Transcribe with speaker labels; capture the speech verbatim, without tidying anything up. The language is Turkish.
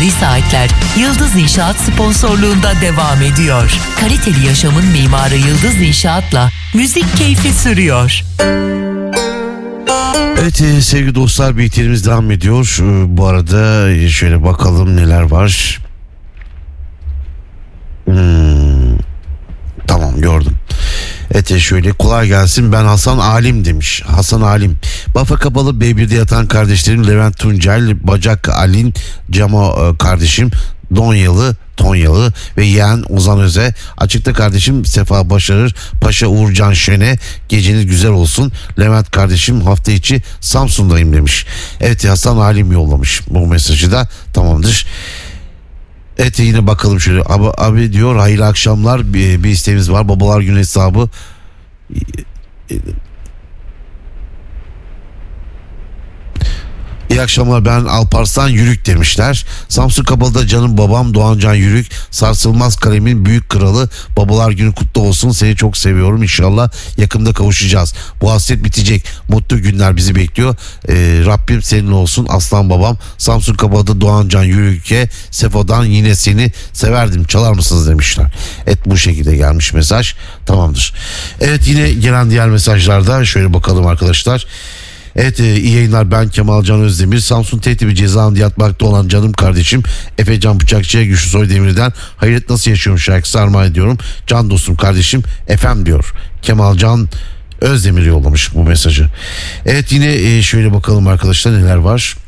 Speaker 1: Mimari Saatler Yıldız İnşaat sponsorluğunda devam ediyor. Kaliteli yaşamın mimarı Yıldız İnşaat'la müzik keyfi sürüyor.
Speaker 2: Evet sevgili dostlar, bihterimiz devam ediyor. Bu arada şöyle bakalım neler var. Hmm, tamam, gördüm. Evet şöyle, kolay gelsin, ben Hasan Alim demiş. Hasan Alim. Bafa Kapalı B bir'de yatan kardeşlerim Levent Tuncel, Bacak Alin, Camo kardeşim Donyalı, Tonyalı ve yeğen Ozan Öze. Açıkta kardeşim Sefa Başarır, Paşa Uğurcan Şen'e geceniz güzel olsun. Levent kardeşim hafta içi Samsun'dayım demiş. Evet, Hasan Alim yollamış bu mesajı da, tamamdır. Evet, yine bakalım şöyle. Abi, abi diyor, hayırlı akşamlar, bir, bir isteğimiz var. Babalar Günü hesabı. İyi akşamlar, ben Alparslan Yürük demişler. Samsun Kapalı'da canım babam Doğancan Yürük, Sarsılmaz Kalem'in büyük kralı. Babalar Günü kutlu olsun, seni çok seviyorum, İnşallah yakında kavuşacağız. Bu hasret bitecek, mutlu günler bizi bekliyor. ee, Rabbim seninle olsun aslan babam. Samsun Kapalı'da Doğancan Yürük'e Sefo'dan yine seni severdim, çalar mısınız demişler. Evet, bu şekilde gelmiş mesaj, tamamdır. Evet, yine gelen diğer mesajlarda şöyle bakalım arkadaşlar. Evet, iyi yayınlar, ben Kemalcan Özdemir. Samsun Tehdibi cezaevinde yatmakta olan canım kardeşim Efecan Bıçakçı'ya Güçlü Soydemir'den Hayret Nasıl Yaşıyorum şarkısı armağan ediyorum. Can dostum kardeşim Efem diyor. Kemalcan Özdemir yollamış bu mesajı. Evet, yine şöyle bakalım arkadaşlar neler var.